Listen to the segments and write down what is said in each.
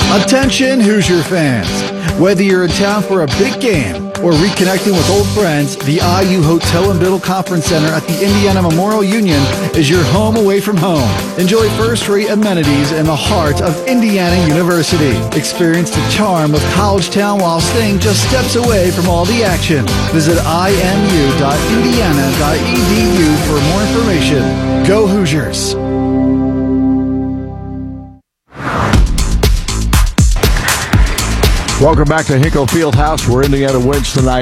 Attention Hoosier fans! Whether you're in town for a big game or reconnecting with old friends, the IU Hotel and Biddle Conference Center at the Indiana Memorial Union is your home away from home. Enjoy first-rate amenities in the heart of Indiana University. Experience the charm of College Town while staying just steps away from all the action. Visit imu.indiana.edu for more information. Go Hoosiers! Welcome back to Hinkle Fieldhouse, where Indiana wins tonight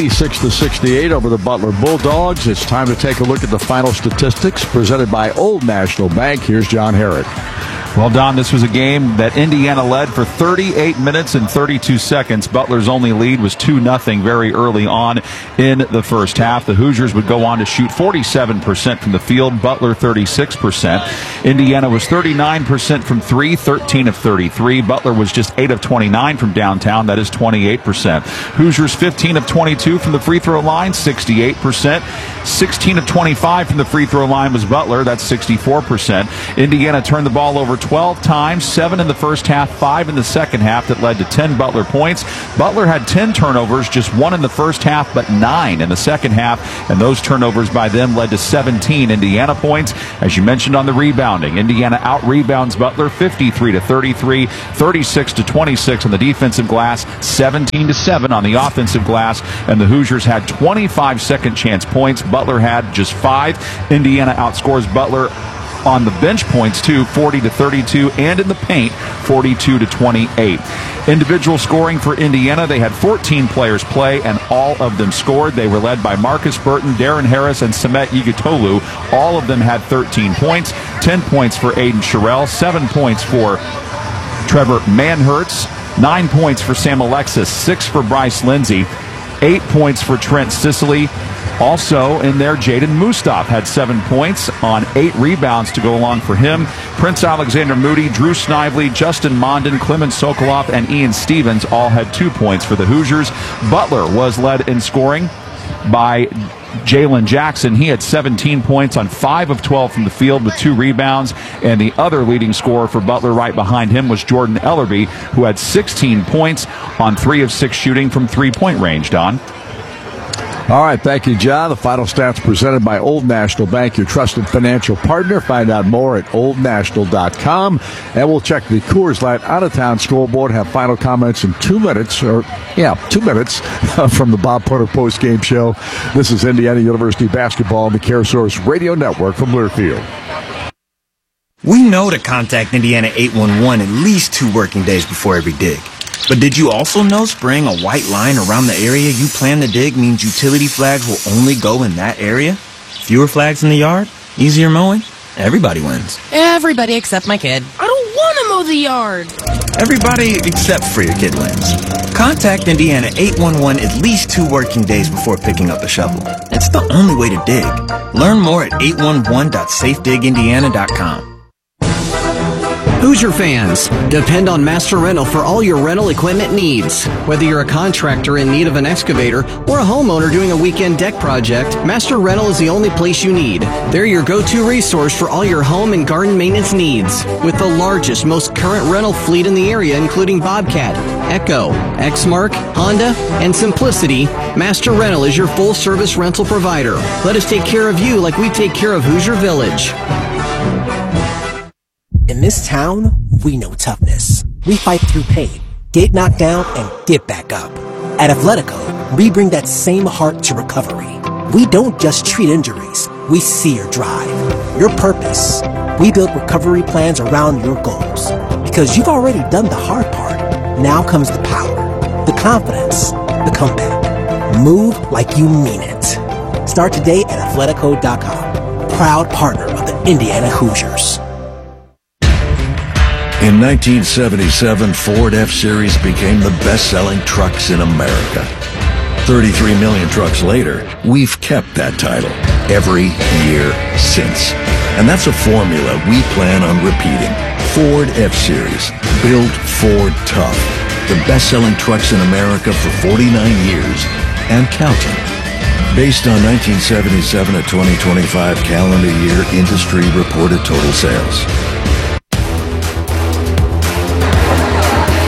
96-68 over the Butler Bulldogs. It's time to take a look at the final statistics presented by Old National Bank. Here's John Herrick. Well, Don, this was a game that Indiana led for 38 minutes and 32 seconds. Butler's only lead was 2-0 very early on in the first half. The Hoosiers would go on to shoot 47% from the field, Butler 36%. Indiana was 39% from three, 13 of 33. Butler was just 8 of 29 from downtown, that is 28%. Hoosiers 15 of 22 from the free throw line, 68%. 16 of 25 from the free throw line was Butler, that's 64%. Indiana turned the ball over 12 times, 7 in the first half, 5 in the second half, that led to 10 Butler points. Butler had 10 turnovers, just 1 in the first half, but 9 in the second half, and those turnovers by them led to 17 Indiana points. As you mentioned on the rebounding, Indiana out-rebounds Butler 53-33, 36-26 on the defensive glass, 17-7 on the offensive glass, and the Hoosiers had 25 second chance points. Butler had just 5. Indiana outscores Butler on the bench points too, 40-32, and in the paint, 42-28. Individual scoring for Indiana, they had 14 players play, and all of them scored. They were led by Marcus Burton, Darren Harris, and Samet Igutolu. All of them had 13 points, 10 points for Aiden Sherrill, 7 points for Trevor Manhertz, 9 points for Sam Alexis, 6 for Bryce Lindsey, 8 points for Trent Sicily. Also in there, Jaden Mustaf had 7 points on 8 rebounds to go along for him. Prince Alexander Moody, Drew Snively, Justin Mondin, Clement Sokoloff, and Ian Stevens all had 2 points for the Hoosiers. Butler was led in scoring by Jalen Jackson. He had 17 points on 5 of 12 from the field with 2 rebounds, and the other leading scorer for Butler right behind him was Jordan Ellerby, who had 16 points on 3 of 6 shooting from three-point range. Don? All right, thank you, John. The final stats presented by Old National Bank, your trusted financial partner. Find out more at oldnational.com. And we'll check the Coors Light out-of-town scoreboard, have final comments in 2 minutes, 2 minutes from the Bob Porter post-game show. This is Indiana University basketball on the CareSource Radio Network from Learfield. We know to contact Indiana 811 at least 2 working days before every dig. But did you also know spraying a white line around the area you plan to dig means utility flags will only go in that area? Fewer flags in the yard? Easier mowing? Everybody wins. Everybody except my kid. I don't want to mow the yard. Everybody except for your kid wins. Contact Indiana 811 at least 2 working days before picking up a shovel. It's the only way to dig. Learn more at 811.safedigindiana.com. Hoosier fans, depend on Master Rental for all your rental equipment needs. Whether you're a contractor in need of an excavator or a homeowner doing a weekend deck project, Master Rental is the only place you need. They're your go-to resource for all your home and garden maintenance needs. With the largest, most current rental fleet in the area, including Bobcat, Echo, Exmark, Honda, and Simplicity, Master Rental is your full-service rental provider. Let us take care of you like we take care of Hoosier Village. In this town, we know toughness. We fight through pain, get knocked down, and get back up. At Athletico, we bring that same heart to recovery. We don't just treat injuries, we see your drive, your purpose. We build recovery plans around your goals. Because you've already done the hard part. Now comes the power, the confidence, the comeback. Move like you mean it. Start today at Athletico.com. Proud partner of the Indiana Hoosiers. In 1977, Ford F-Series became the best-selling trucks in America. 33 million trucks later, we've kept that title every year since. And that's a formula we plan on repeating. Ford F-Series, built Ford tough. The best-selling trucks in America for 49 years and counting. Based on 1977 to 2025 calendar year industry reported total sales.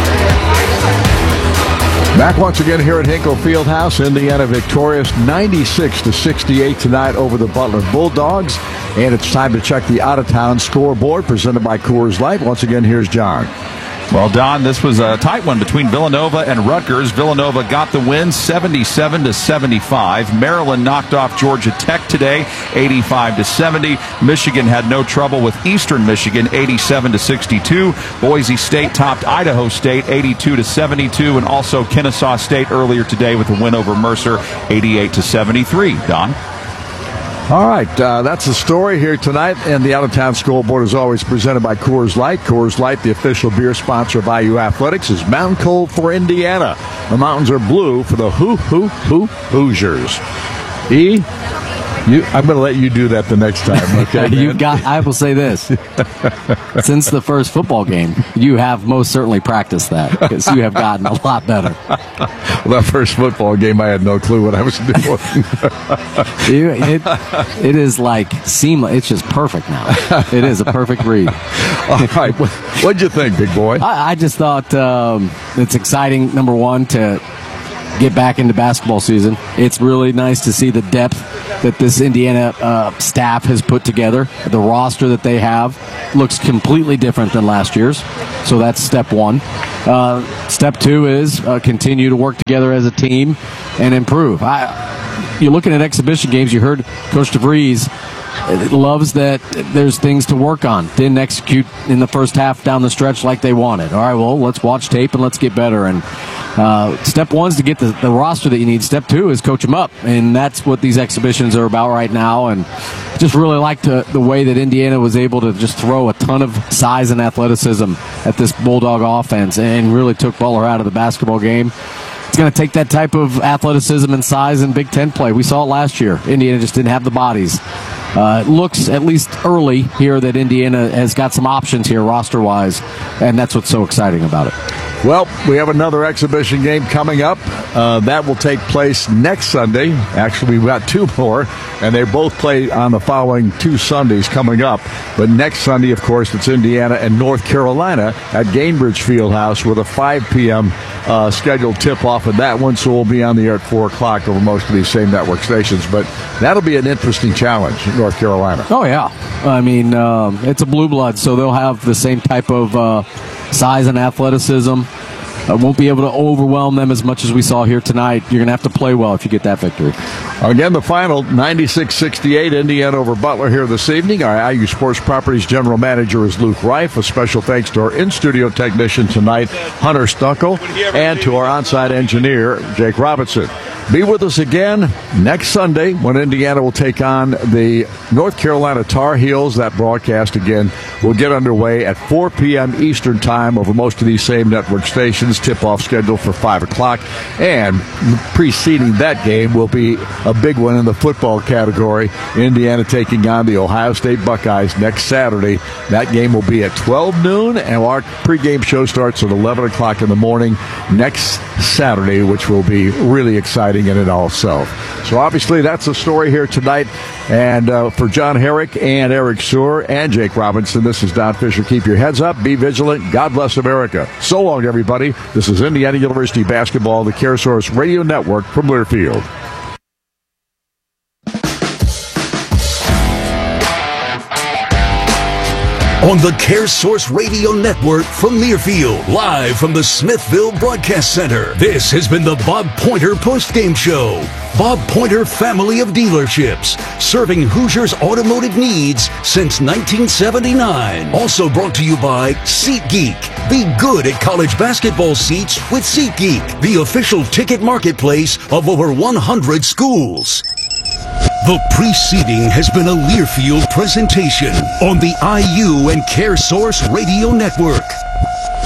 Back once again here at Hinkle Fieldhouse. Indiana victorious 96-68 tonight over the Butler Bulldogs. And it's time to check the out-of-town scoreboard presented by Coors Light. Once again, here's John. Well, Don, this was a tight one between Villanova and Rutgers. Villanova got the win 77-75. Maryland knocked off Georgia Tech today 85-70. Michigan had no trouble with Eastern Michigan 87-62. Boise State topped Idaho State 82-72, and also Kennesaw State earlier today with a win over Mercer 88-73. Don? All right, that's the story here tonight, and the out-of-town scoreboard is always presented by Coors Light. Coors Light, the official beer sponsor of IU Athletics, is mountain cold for Indiana. The mountains are blue for the Hoosiers. I'm going to let you do that the next time, okay? I will say this. Since the first football game, you have most certainly practiced that, because you have gotten a lot better. Well, that first football game, I had no clue what I was doing. It is like seamless. It's just perfect now. It is a perfect read. All right. What'd you think, big boy? I just thought it's exciting, number one, to get back into basketball season. It's really nice to see the depth that this Indiana staff has put together. The roster that they have looks completely different than last year's. So that's step one. Step two is continue to work together as a team and improve. You're looking at exhibition games. You heard Coach DeVries loves that there's things to work on. Didn't execute in the first half down the stretch like they wanted. All right, well, let's watch tape and let's get better. And step one is to get the roster that you need. Step two is coach them up. And that's what these exhibitions are about right now. And just really liked the way that Indiana was able to just throw a ton of size and athleticism at this Bulldog offense and really took Butler out of the basketball game. It's going to take that type of athleticism and size in Big Ten play. We saw it last year. Indiana just didn't have the bodies. It looks, at least early here, that Indiana has got some options here roster-wise, and that's what's so exciting about it. Well, we have another exhibition game coming up. That will take place next Sunday. Actually, we've got two more, and they both play on the following two Sundays coming up. But next Sunday, of course, it's Indiana and North Carolina at Gainbridge Fieldhouse with a 5 p.m. Scheduled tip-off of that one, so we'll be on the air at 4 o'clock over most of these same network stations. But that'll be an interesting challenge in North Carolina. Oh, yeah. I mean, it's a blue blood, so they'll have the same type of size and athleticism. Won't be able to overwhelm them as much as we saw here tonight. You're going to have to play well if you get that victory. Again, the final, 96-68, Indiana over Butler here this evening. Our IU Sports Properties General Manager is Luke Reif. A special thanks to our in-studio technician tonight, Hunter Stuckel, and to our on-site engineer, Jake Robinson. Be with us again next Sunday when Indiana will take on the North Carolina Tar Heels. That broadcast, again, will get underway at 4 p.m. Eastern Time over most of these same network stations. Tip-off scheduled for 5 o'clock. And preceding that game will be a big one in the football category. Indiana taking on the Ohio State Buckeyes next Saturday. That game will be at 12 noon, and our pregame show starts at 11 o'clock in the morning next Saturday, which will be really exciting in it all itself. So obviously that's the story here tonight. And for John Herrick and Eric Sewer and Jake Robinson, this is Don Fisher. Keep your heads up. Be vigilant. God bless America. So long, everybody. This is Indiana University Basketball, the CareSource Radio Network from Learfield. On the CareSource Radio Network from Learfield, live from the Smithville Broadcast Center, this has been the Bob Pointer Postgame Show. Bob Pointer Family of Dealerships, serving Hoosiers' automotive needs since 1979. Also brought to you by SeatGeek. Be good at college basketball seats with SeatGeek, the official ticket marketplace of over 100 schools. The preceding has been a Learfield presentation on the IU and CareSource Radio Network.